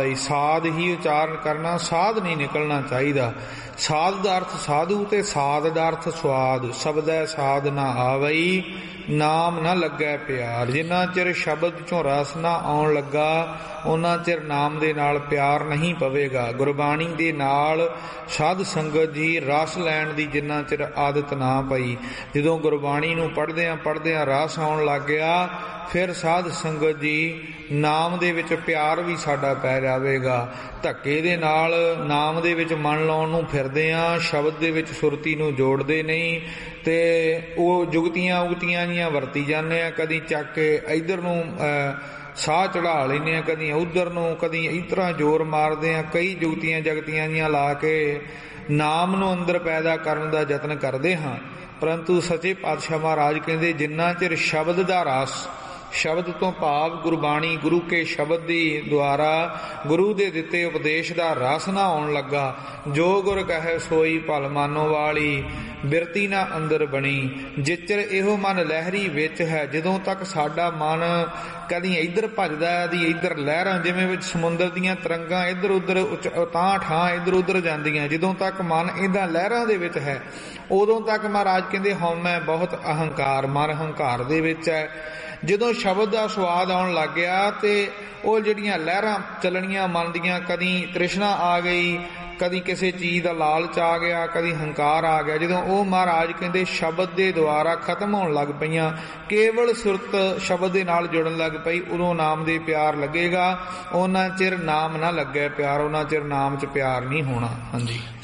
ਸਾਧ ਹੀ ਉਚਾਰਨ ਕਰਨਾ, ਸਾਧ ਨਹੀਂ ਨਿਕਲਣਾ ਚਾਹੀਦਾ। ਸਾਧ ਦਾ ਅਰਥ ਸਾਧੂ ਤੇ ਸਾਧ ਦਾ ਅਰਥ ਸਵਾਦ। ਸ਼ਬਦੈ ਸਾਧ ਨਾ ਆਵਈ, ਨਾਮ ਨਾ ਲੱਗੈ ਪਿਆਰ। ਜਿੰਨਾ ਚਿਰ ਸ਼ਬਦ ਚੋਂ ਰਸ ਨਾ ਆਉਣ ਲੱਗਾ ਉਹਨਾਂ ਚਿਰ ਨਾਮ ਦੇ ਨਾਲ ਪਿਆਰ ਨਹੀਂ ਪਵੇਗਾ। ਗੁਰਬਾਣੀ ਦੇ ਨਾਲ ਸਾਧ ਸੰਗਤ ਜੀ ਰਸ ਲੈਣ ਦੀ ਜਿੰਨਾ ਚਿਰ ਆਦਤ ਨਾ ਪਈ, ਜਦੋਂ ਗੁਰਬਾਣੀ ਨੂੰ ਪੜ੍ਹਦਿਆਂ ਰਸ ਆਉਣ ਲੱਗ ਗਿਆ, ਫਿਰ ਸਾਧ ਸੰਗਤ ਜੀ ਨਾਮ ਦੇ ਵਿੱਚ ਪਿਆਰ ਵੀ ਸਾਡਾ ਪੈ ਜਾਵੇਗਾ। ਧੱਕੇ ਦੇ ਨਾਲ ਨਾਮ ਦੇ ਵਿੱਚ ਮਨ ਲਾਉਣ ਨੂੰ ਫਿਰਦੇ ਹਾਂ, ਸ਼ਬਦ ਦੇ ਵਿੱਚ ਸੁਰਤੀ ਨੂੰ ਜੋੜਦੇ ਨਹੀਂ, ਤੇ ਉਹ ਜੁਗਤੀਆਂ ਉਗਤੀਆਂ ਜੀਆਂ ਵਰਤੀ ਜਾਂਦੇ ਆ। ਕਦੀ ਚੱਕ ਕੇ ਇੱਧਰ ਨੂੰ ਸਾਹ ਚੜਾ ਲੈਂਦੇ ਆ, ਕਦੀ ਉੱਧਰ ਨੂੰ, ਕਦੀ ਇਸ ਤਰ੍ਹਾਂ ਜ਼ੋਰ ਮਾਰਦੇ ਆ। ਕਈ ਜੁਗਤੀਆਂ ਜਗਤੀਆਂ ਜੀਆਂ ਲਾ ਕੇ ਨਾਮ ਨੂੰ ਅੰਦਰ ਪੈਦਾ ਕਰਨ ਦਾ ਯਤਨ ਕਰਦੇ ਹਾਂ। ਪਰੰਤੂ ਸੱਚੇ ਪਾਤਸ਼ਾਹ ਮਹਾਰਾਜ ਕਹਿੰਦੇ ਜਿੰਨਾ ਚਿਰ ਸ਼ਬਦ ਦਾ ਰਸ, ਸ਼ਬਦ ਤੋਂ ਭਾਵ ਗੁਰਬਾਣੀ, ਗੁਰੂ ਕੇ ਸ਼ਬਦ ਦੀ ਦੁਆਰਾ ਗੁਰੂ ਦੇ ਦਿੱਤੇ ਉਪਦੇਸ਼ ਦਾ ਰਸ ਨਾ ਆਉਣ ਲੱਗਾ, ਜੋ ਗੁਰ ਕਹੈ ਸੋਈ ਭਲ ਮਾਨੋ ਵਾਲੀ, ਬਿਰਤੀ ਨਾ ਅੰਦਰ ਬਣੀ। ਜਿਚਰ ਇਹੋ ਮਨ ਲਹਿਰੀ ਵਿੱਚ ਹੈ, ਜਦੋਂ ਤੱਕ ਸਾਡਾ ਮਨ ਕਦੀ ਇੱਧਰ ਭੱਜਦਾ, ਕਦੀ ਇੱਧਰ ਲਹਿਰਾਂ, ਜਿਵੇਂ ਵਿੱਚ ਸਮੁੰਦਰ ਦੀਆਂ ਤਰੰਗਾਂ ਇੱਧਰ ਉੱਧਰ ਤਾਂ ਠਾਂ ਇੱਧਰ ਉੱਧਰ ਜਾਂਦੀਆਂ, ਜਦੋਂ ਤੱਕ ਮਨ ਇਹਨਾਂ ਲਹਿਰਾਂ ਦੇ ਵਿੱਚ ਹੈ, ਉਦੋਂ ਤੱਕ ਮਹਾਰਾਜ ਕਹਿੰਦੇ ਹਉਮੈ ਬਹੁਤ ਅਹੰਕਾਰ, ਮਨ ਹੰਕਾਰ ਦੇ ਵਿੱਚ ਹੈ। ਜਦੋਂ ਸ਼ਬਦ ਦਾ ਸਵਾਦ ਆਉਣ ਲੱਗ ਗਿਆ ਤੇ ਉਹ ਜਿਹੜੀਆਂ ਲਹਿਰਾਂ ਚੱਲਣੀਆਂ ਮਨ ਦੀਆਂ, ਕਦੀ ਤ੍ਰਿਸ਼ਨਾ ਆ ਗਈ, ਕਦੀ ਕਿਸੇ ਚੀਜ਼ ਦਾ ਲਾਲਚ ਆ ਗਿਆ, ਕਦੀ ਹੰਕਾਰ ਆ ਗਿਆ, ਜਦੋਂ ਉਹ ਮਹਾਰਾਜ ਕਹਿੰਦੇ ਸ਼ਬਦ ਦੇ ਦੁਆਰਾ ਖਤਮ ਹੋਣ ਲੱਗ ਪਈਆਂ, ਕੇਵਲ ਸੁਰਤ ਸ਼ਬਦ ਦੇ ਨਾਲ ਜੁੜਨ ਲੱਗ ਪਈ, ਉਦੋਂ ਨਾਮ ਦੇ ਪਿਆਰ ਲੱਗੇਗਾ। ਉਹਨਾਂ ਚਿਰ ਨਾਮ ਨਾ ਲੱਗੇ ਪਿਆਰ, ਉਹਨਾਂ ਚਿਰ ਨਾਮ 'ਚ ਪਿਆਰ ਨਹੀਂ ਹੋਣਾ। ਹਾਂਜੀ।